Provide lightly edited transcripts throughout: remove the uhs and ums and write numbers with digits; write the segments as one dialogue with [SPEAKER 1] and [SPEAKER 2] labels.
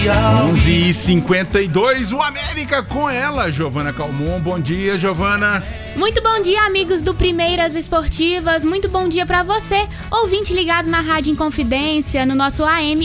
[SPEAKER 1] 11h52, o América com ela, Giovana Calmon. Bom dia, Giovana.
[SPEAKER 2] Muito bom dia, amigos do Primeiras Esportivas. Muito bom dia pra você, ouvinte ligado na Rádio Inconfidência, no nosso AM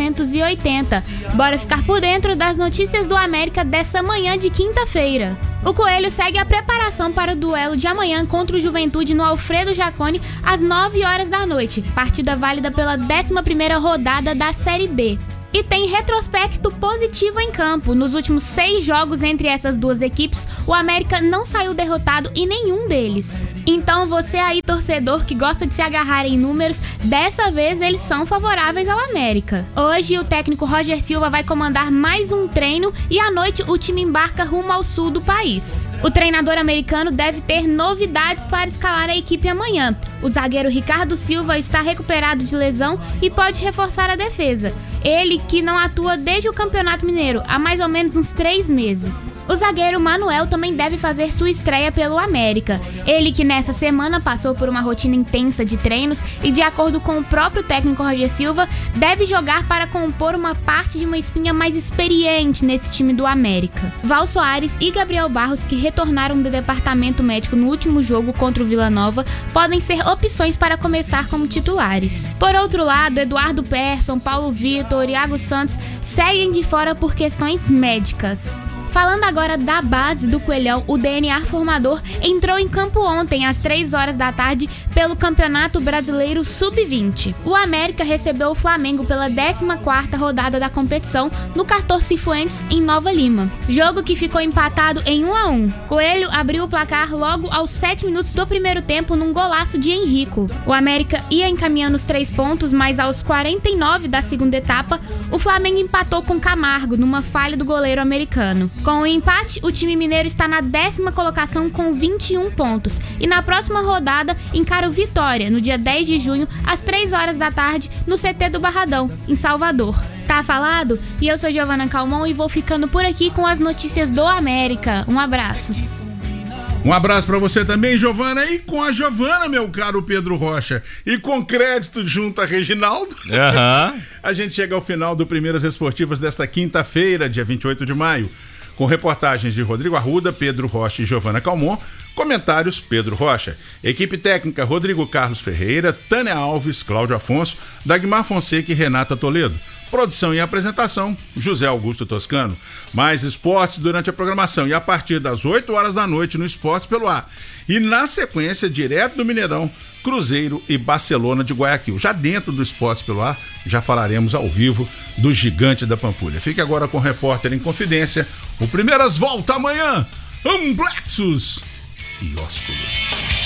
[SPEAKER 2] 880. Bora ficar por dentro das notícias do América dessa manhã de quinta-feira. O Coelho segue a preparação para o duelo de amanhã contra o Juventude no Alfredo Jaconi às 9 horas da noite, partida válida pela 11ª rodada da Série B. E tem retrospecto positivo em campo. Nos últimos 6 jogos entre essas duas equipes, o América não saiu derrotado em nenhum deles. Então você aí, torcedor que gosta de se agarrar em números, dessa vez eles são favoráveis ao América. Hoje o técnico Roger Silva vai comandar mais um treino e à noite o time embarca rumo ao sul do país. O treinador americano deve ter novidades para escalar a equipe amanhã. O zagueiro Ricardo Silva está recuperado de lesão e pode reforçar a defesa. Ele que não atua desde o Campeonato Mineiro, há mais ou menos uns 3 meses. O zagueiro Manuel também deve fazer sua estreia pelo América. Ele que nessa semana passou por uma rotina intensa de treinos e, de acordo com o próprio técnico Roger Silva, deve jogar para compor uma parte de uma espinha mais experiente nesse time do América. Val Soares e Gabriel Barros, que retornaram do departamento médico no último jogo contra o Vila Nova, podem ser opções para começar como titulares. Por outro lado, Eduardo Persson, Paulo Vitor e Iago Santos seguem de fora por questões médicas. Falando agora da base do Coelhão, o DNA Formador entrou em campo ontem às 3 horas da tarde pelo Campeonato Brasileiro Sub-20. O América recebeu o Flamengo pela 14ª rodada da competição no Castor Cifuentes, em Nova Lima. Jogo que ficou empatado em 1-1. Coelho abriu o placar logo aos 7 minutos do primeiro tempo num golaço de Henrico. O América ia encaminhando os 3 pontos, mas aos 49 da segunda etapa, o Flamengo empatou com Camargo numa falha do goleiro americano. Com o empate, o time mineiro está na 10ª colocação com 21 pontos e na próxima rodada encara o Vitória, no dia 10 de junho, às 3 horas da tarde, no CT do Barradão, em Salvador. Tá falado? E eu sou Giovana Calmon e vou ficando por aqui com as notícias do América. Um abraço.
[SPEAKER 1] Um abraço pra você também, Giovana, e com a Giovana, meu caro Pedro Rocha, e com crédito junto a Reginaldo, a gente chega ao final do Primeiras Esportivas desta quinta-feira, dia 28 de maio. Com reportagens de Rodrigo Arruda, Pedro Rocha e Giovana Calmon, comentários Pedro Rocha, equipe técnica Rodrigo Carlos Ferreira, Tânia Alves, Cláudio Afonso, Dagmar Fonseca e Renata Toledo. Produção e apresentação, José Augusto Toscano. Mais esportes durante a programação e a partir das 8 horas da noite no Esportes pelo Ar. E na sequência, direto do Mineirão, Cruzeiro e Barcelona de Guayaquil. Já dentro do Esportes pelo Ar, já falaremos ao vivo do Gigante da Pampulha. Fique agora com o Repórter em Confidência. O Primeiras volta amanhã. Amplexos e ósculos.